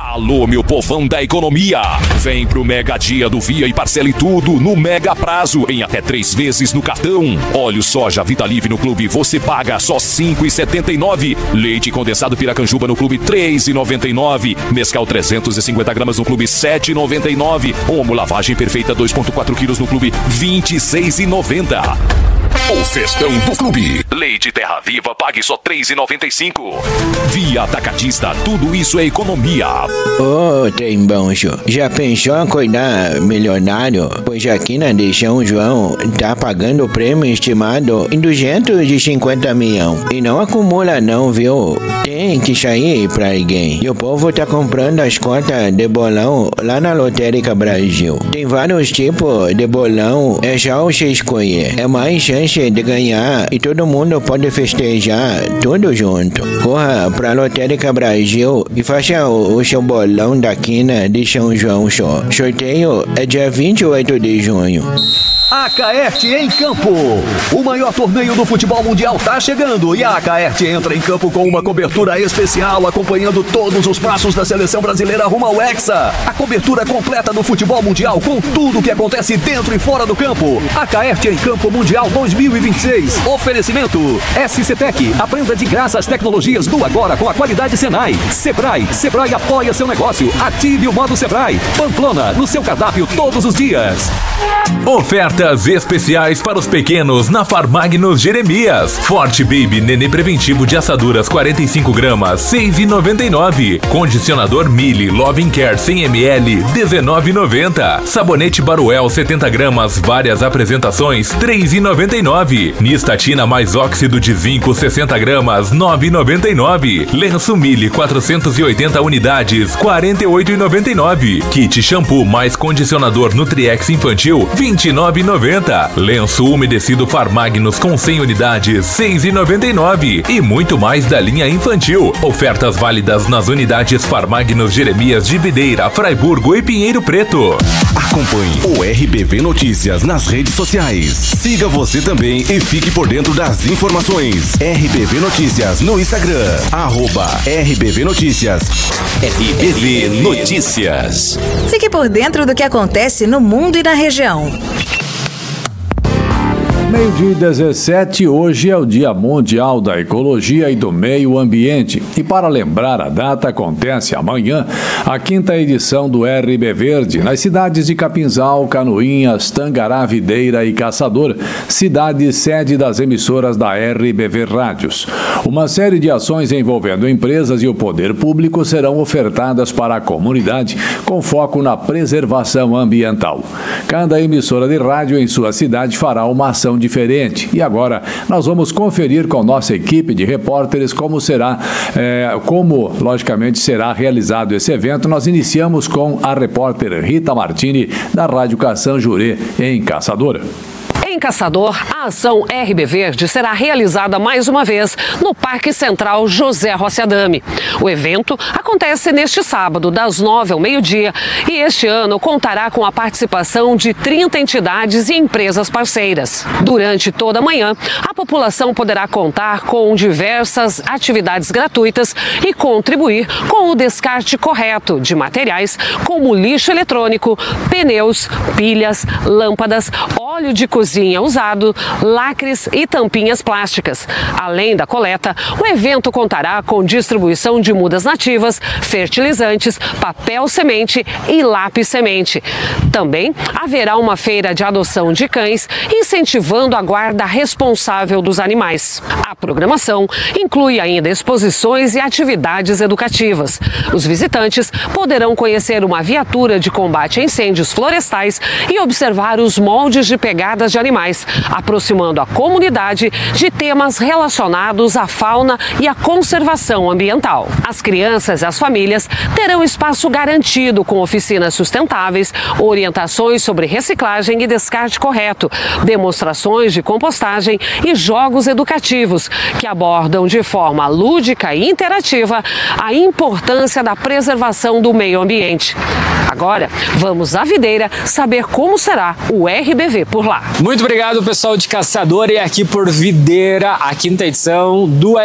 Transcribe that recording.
Alô, meu povão da economia. Vem pro Mega Dia do Via e parcele tudo no Mega Prazo em até 3 vezes no cartão. Óleo soja Vitalive no Clube você paga só R$ 5,79. Leite condensado Piracanjuba no Clube R$ 3,99. Mescal 350 gramas no Clube R$ 7,99. Omo lavagem perfeita 2,4 quilos no Clube R$ 26,90. O festão do Clube. Leite Terra Viva, pague só R$ 3,95. Via Atacadista, tudo isso é economia. Ô, trem bom, senhor. Já pensou em acordar milionário? Pois aqui na de São João tá pagando o prêmio estimado em 250 milhões. E não acumula não, viu? Tem que sair pra alguém. E o povo tá comprando as cotas de bolão lá na Lotérica Brasil. Tem vários tipos de bolão, é só você escolher. É mais chance de ganhar e todo mundo pode festejar tudo junto. Corra pra Lotérica Brasil e faça o seu bolão da quina de São João só. Sorteio é dia 28 de junho. Acaerte em campo. O maior torneio do futebol mundial tá chegando e a Acaerte entra em campo com uma cobertura especial acompanhando todos os passos da seleção brasileira rumo ao Hexa. A cobertura completa do futebol mundial com tudo o que acontece dentro e fora do campo. Acaerte em campo mundial 2026. Oferecimento SCTec. Aprenda de graça as tecnologias do agora com a qualidade Senai. Sebrae apoia seu negócio. Ative o modo Sebrae. Pamplona, no seu cardápio todos os dias. Ofertas especiais para os pequenos na Farmagnos Jeremias. Forte Baby Nenê Preventivo de assaduras 45 gramas, 6,99. Condicionador Mili Loving Care 100 ml, 19,90. Sabonete Baruel 70 gramas, várias apresentações, 3,99. Nistatina mais óxido de zinco 60 gramas, 9,99. Lenço Mili 480 unidades, 48,99. Kit shampoo mais condicionador Nutriex infantil, 29,90. Lenço umedecido Farmagnos com 100 unidades, 6,99. E muito mais da linha infantil. Ofertas válidas nas unidades Farmagnos Jeremias de Videira, Fraiburgo e Pinheiro Preto. Acompanhe o RBV Notícias nas redes sociais. Siga você também e fique por dentro das informações. RBV Notícias no Instagram, @RBV Notícias. RBV Notícias. Fique por dentro do que acontece no mundo e na região. Meio-dia 17, hoje é o Dia Mundial da Ecologia e do Meio Ambiente. E para lembrar a data, acontece amanhã a 5ª edição do RB Verde, nas cidades de Capinzal, Canoinhas, Tangará, Videira e Caçador, cidade sede das emissoras da RBV Rádios. Uma série de ações envolvendo empresas e o poder público serão ofertadas para a comunidade, com foco na preservação ambiental. Cada emissora de rádio em sua cidade fará uma ação diferente. E agora nós vamos conferir com nossa equipe de repórteres como logicamente será realizado esse evento. Nós iniciamos com a repórter Rita Martini da Rádio Caçan Jurê em Caçador. Em Caçador, a ação RB Verde será realizada mais uma vez no Parque Central José Rossi Adame. O evento acontece neste sábado, das 9 ao meio-dia, e este ano contará com a participação de 30 entidades e empresas parceiras. Durante toda a manhã, a população poderá contar com diversas atividades gratuitas e contribuir com o descarte correto de materiais como lixo eletrônico, pneus, pilhas, lâmpadas, óleo de cozinha usado, lacres e tampinhas plásticas. Além da coleta, o evento contará com distribuição de mudas nativas, fertilizantes, papel semente e lápis semente. Também haverá uma feira de adoção de cães, incentivando a guarda responsável dos animais. A programação inclui ainda exposições e atividades educativas. Os visitantes poderão conhecer uma viatura de combate a incêndios florestais e observar os moldes de pegadas de animais, aproximando a comunidade de temas relacionados à fauna e à conservação ambiental. As crianças e as famílias terão espaço garantido com oficinas sustentáveis, orientações sobre reciclagem e descarte correto, demonstrações de compostagem e jogos educativos que abordam de forma lúdica e interativa a importância da preservação do meio ambiente. Agora, vamos à Videira saber como será o RBV por lá. Muito obrigado, pessoal de Caçador, e aqui por Videira, a 5ª edição do